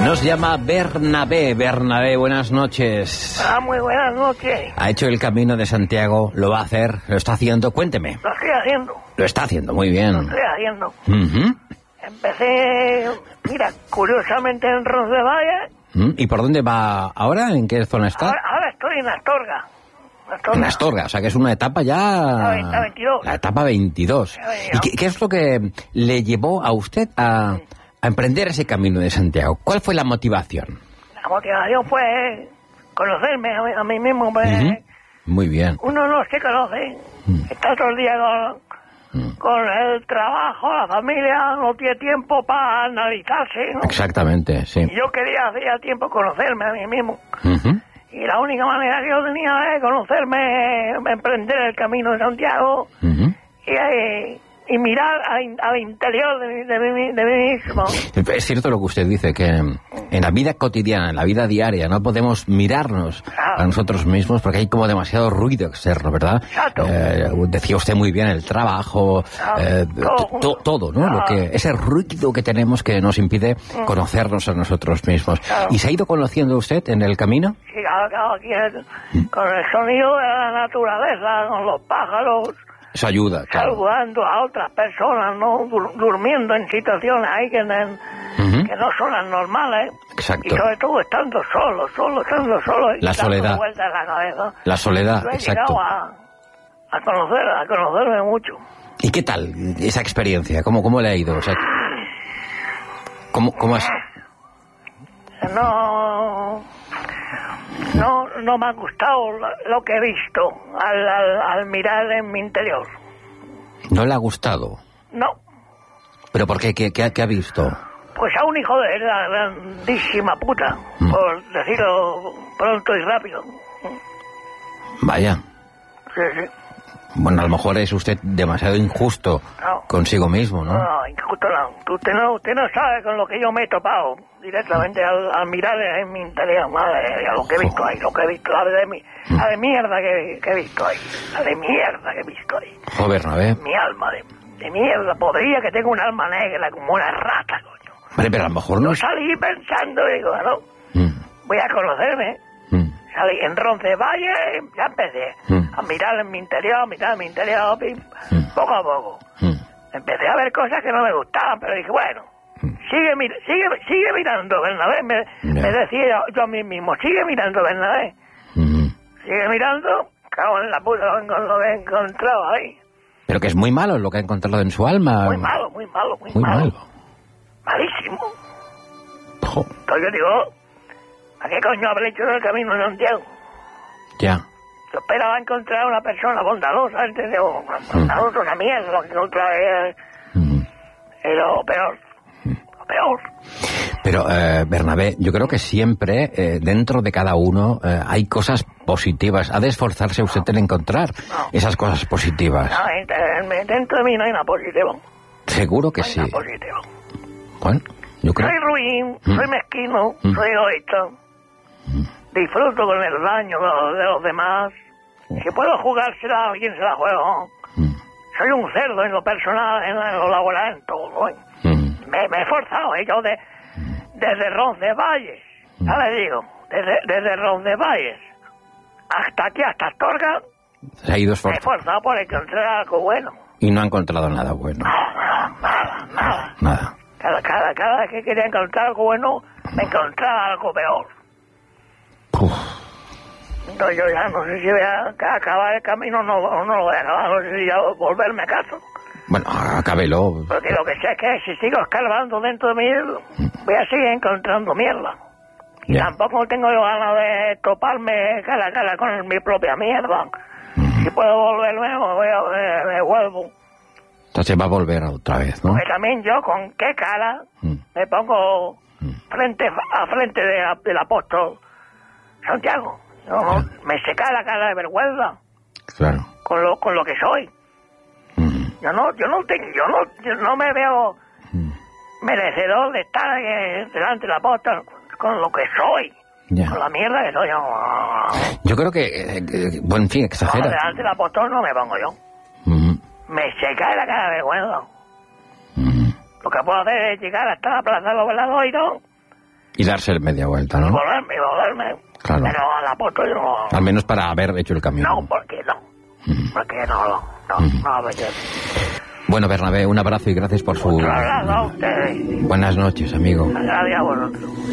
Nos llama Bernabé. Bernabé, buenas noches. Muy buenas noches. Ha hecho el Camino de Santiago, lo va a hacer, lo está haciendo, cuénteme. Lo estoy haciendo. Lo está haciendo, muy bien. Lo estoy haciendo. Uh-huh. Empecé, mira, curiosamente en Roncesvalles. ¿Y por dónde va ahora? ¿En qué zona está? Ahora estoy en Astorga. En Astorga, o sea que es una etapa ya... La 22. La etapa 22. ¿Y qué es lo que le llevó a usted a emprender ese Camino de Santiago? ¿Cuál fue la motivación? La motivación fue conocerme a mí mismo. Pues, muy bien. Uno no se conoce. Está todo el día con el trabajo, la familia, no tiene tiempo para analizarse, ¿no? Exactamente, sí. Y yo quería hacía tiempo conocerme a mí mismo. Y la única manera que yo tenía de conocerme, emprender el Camino de Santiago y mirar al interior de mí mismo. Es cierto lo que usted dice, que en la vida cotidiana, en la vida diaria, no podemos mirarnos a nosotros mismos porque hay como demasiado ruido externo, ¿verdad? Exacto. Decía usted muy bien, el trabajo, todo, ¿no? Ese ruido que tenemos que nos impide conocernos a nosotros mismos. Claro. ¿Y se ha ido conociendo usted en el camino? Sí, claro, aquí con el sonido de la naturaleza, con los pájaros. Eso ayuda, claro. Saludando a otras personas, ¿no? Durmiendo en situaciones ahí que no son las normales. Exacto. Y sobre todo estando solo. La soledad. Vuelta en la cabeza. La soledad, Yo he exacto. llegado a conocerme mucho. ¿Y qué tal esa experiencia? ¿Cómo le ha ido? O sea, ¿cómo es? No me ha gustado lo que he visto al mirar en mi interior. ¿No le ha gustado? No. ¿Pero por qué? ¿Qué ha visto? Pues a un hijo de la grandísima puta, por decirlo pronto y rápido. Vaya. Sí. Bueno, a lo mejor es usted demasiado injusto consigo mismo, ¿no? No, injusto no. Usted no sabe con lo que yo me he topado directamente al mirar en mi interior, madre, a lo que he visto ahí, la de mierda que he visto ahí, la de mierda que he visto ahí. Joder, ¿no ve? Mi alma de mierda, podría que tenga un alma negra como una rata, coño. Vale, pero a lo mejor no... Yo salí pensando, digo, voy a conocerme. Salí en Roncesvalles, ya empecé a mirar en mi interior, poco a poco. Empecé a ver cosas que no me gustaban, pero dije, bueno, sigue mirando, Bernabé. Me decía yo a mí mismo, sigue mirando, Bernabé. Sigue mirando, cago en la puta con lo que he encontrado ahí. Pero que es muy malo lo que ha encontrado en su alma. Muy malo. Malísimo. Jo. Entonces yo digo, ¿a qué coño habré hecho el Camino de Santiago? Ya. Yo esperaba encontrar una persona bondadosa, ¿entendés? Bondadosa, una mierda, lo que encontré es lo peor. Pero, Bernabé, yo creo que siempre, dentro de cada uno, hay cosas positivas. Ha de esforzarse usted en encontrar esas cosas positivas. No, dentro de mí no hay nada positivo. Seguro que no hay sí. nada positivo. Bueno, yo creo... Soy ruin, soy mezquino, soy egoísta. Disfruto con el daño de los demás. Si puedo jugársela a alguien, se la juego. Soy un cerdo en lo personal, en lo laboral, en todo. Me he esforzado, yo desde Roncesvalles, ya le digo, desde Roncesvalles hasta aquí, hasta Astorga, se ha ido me he esforzado por encontrar algo bueno. Y no ha encontrado nada bueno. Nada. Cada vez que quería encontrar algo bueno, me encontraba algo peor. Entonces yo ya no sé si voy a acabar el camino o no lo voy a acabar, no sé si ya volverme a casa. Bueno, acábelo. Porque lo que sé es que si sigo escarbando dentro de mí, voy a seguir encontrando mierda. Y tampoco tengo yo ganas de toparme cara a cara con mi propia mierda. Si puedo volverme, me vuelvo. Entonces va a volver otra vez, ¿no? Porque también yo, ¿con qué cara me pongo frente del apóstol Santiago? Me seca la cara de vergüenza. Claro. Con lo que soy. Yo no me veo merecedor de estar delante del apóstol con lo que soy. Con la mierda que soy. Yo creo que, bueno, en fin, exagera. No, delante del apóstol no me pongo yo. Me seca la cara de vergüenza. Lo que puedo hacer es llegar hasta la plaza de los Veladoiros Y darse media vuelta, ¿no? Y volverme. Claro. Pero a la moto yo no... Al menos para haber hecho el camino. No, porque no. Porque no apetece. Bueno, Bernabé, un abrazo y gracias por su... Un abrazo a ustedes. Buenas noches, amigo. Gracias a vosotros.